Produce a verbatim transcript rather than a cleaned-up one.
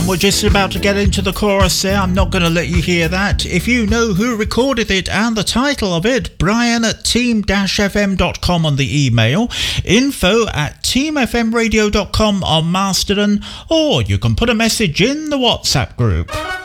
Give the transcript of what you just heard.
we're just about to get into the chorus there. I'm not going to let you hear that. If you know who recorded it and the title of it, Brian at team dash f m dot com on the email, info at team f m radio dot com on Mastodon, or you can put a message in the WhatsApp group.